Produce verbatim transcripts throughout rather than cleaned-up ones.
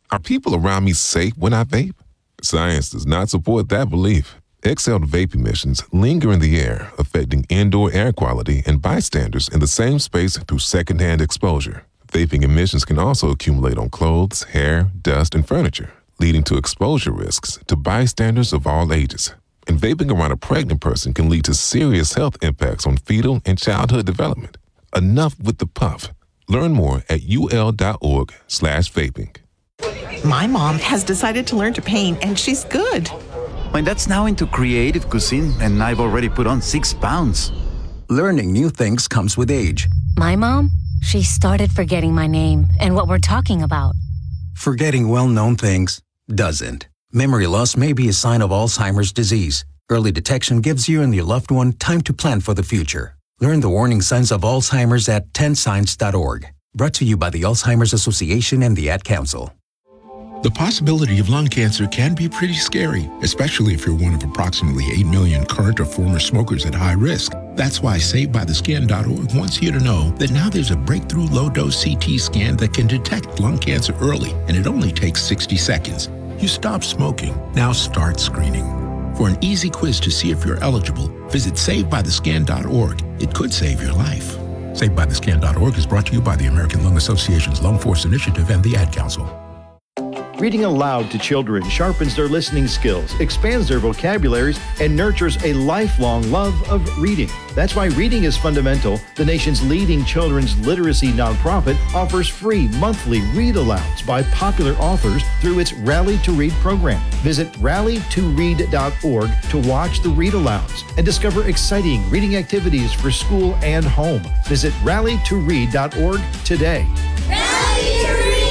Are people around me safe when I vape? Science does not support that belief. Exhaled vape emissions linger in the air, affecting indoor air quality and bystanders in the same space through secondhand exposure. Vaping emissions can also accumulate on clothes, hair, dust, and furniture, leading to exposure risks to bystanders of all ages. And vaping around a pregnant person can lead to serious health impacts on fetal and childhood development. Enough with the puff. Learn more at ul.org slash vaping. My mom has decided to learn to paint, and she's good. My dad's now into creative cuisine, and I've already put on six pounds. Learning new things comes with age. My mom, she started forgetting my name and what we're talking about. Forgetting well-known things doesn't. Memory loss may be a sign of Alzheimer's disease. Early detection gives you and your loved one time to plan for the future. Learn the warning signs of Alzheimer's at ten signs dot org. Brought to you by the Alzheimer's Association and the Ad Council. The possibility of lung cancer can be pretty scary, especially if you're one of approximately eight million current or former smokers at high risk. That's why Saved By The Scan dot org wants you to know that now there's a breakthrough low-dose C T scan that can detect lung cancer early, and it only takes sixty seconds. You stop smoking, now start screening. For an easy quiz to see if you're eligible, visit Saved By The Scan dot org. It could save your life. Saved By The Scan dot org is brought to you by the American Lung Association's Lung Force Initiative and the Ad Council. Reading aloud to children sharpens their listening skills, expands their vocabularies, and nurtures a lifelong love of reading. That's why Reading is Fundamental, the nation's leading children's literacy nonprofit, offers free monthly read-alouds by popular authors through its Rally to Read program. Visit rally to read dot org to watch the read-alouds and discover exciting reading activities for school and home. Visit rally to read dot org today. Rally to Read!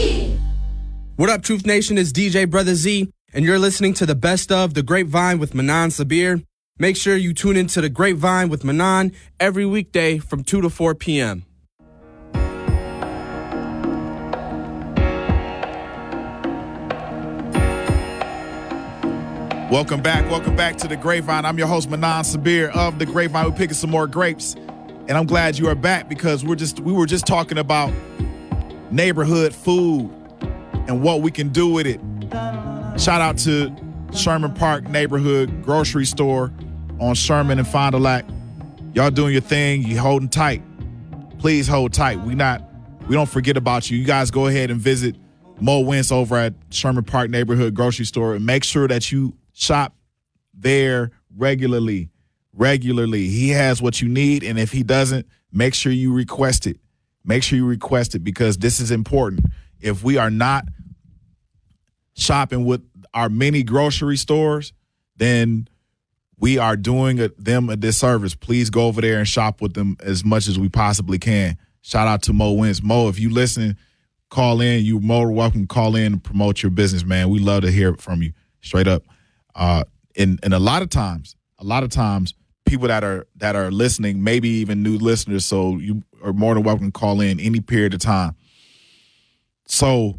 What up, Truth Nation? It's D J Brother Z, and you're listening to the best of The Grapevine with Manan Sabir. Make sure you tune into The Grapevine with Manan every weekday from two to four p.m. Welcome back. Welcome back to The Grapevine. I'm your host, Manan Sabir of The Grapevine. We're picking some more grapes, and I'm glad you are back because we're just we were just talking about neighborhood food and what we can do with it. Shout out to Sherman Park Neighborhood Grocery Store on Sherman and Fond du Lac. Y'all doing your thing. You holding tight. Please hold tight. We not we don't forget about you. You guys go ahead and visit Mo Wentz over at Sherman Park Neighborhood Grocery Store and make sure that you shop there regularly. Regularly. He has what you need, and if he doesn't, make sure you request it. Make sure you request it because this is important. If we are not shopping with our mini grocery stores, then we are doing a, them a disservice. Please go over there and shop with them as much as we possibly can. Shout out to Mo Wentz. Mo, if you listen, call in. You're more welcome to call in and promote your business, man. We love to hear from you straight up. Uh, and, and a lot of times, a lot of times, people that are that are listening, maybe even new listeners, so you are more than welcome to call in any period of time. So,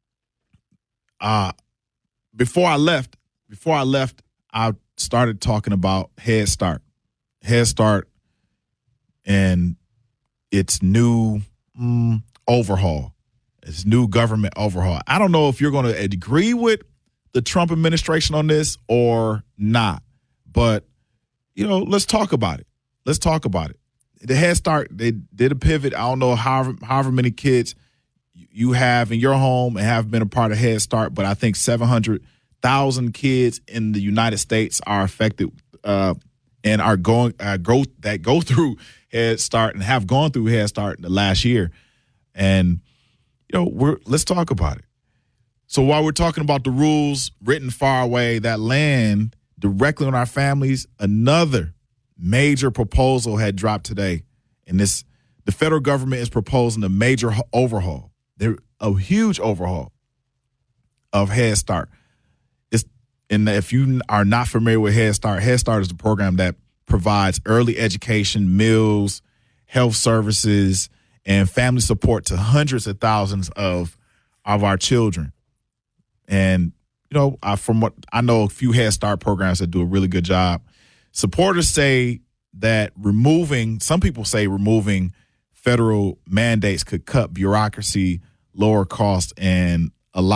uh, before I left, before I left, I started talking about Head Start, Head Start, and its new mm, overhaul, its new government overhaul. I don't know if you're going to agree with the Trump administration on this or not, but you know, let's talk about it. Let's talk about it. The Head Start, they did a pivot. I don't know however however many kids you have in your home and have been a part of Head Start, but I think seven hundred thousand kids in the United States are affected uh, and are going uh, go that go through Head Start and have gone through Head Start in the last year. And you know, we're let's talk about it. So while we're talking about the rules written far away that land directly on our families, another major proposal had dropped today, and this the federal government is proposing a major overhaul. There a huge overhaul of Head Start. It's and if you are not familiar with Head Start, Head Start is the program that provides early education, meals, health services, and family support to hundreds of thousands of of our children. And you know, I, from what I know, a few Head Start programs that do a really good job. Supporters say that removing, some people say removing federal mandates could cut bureaucracy, lower costs, and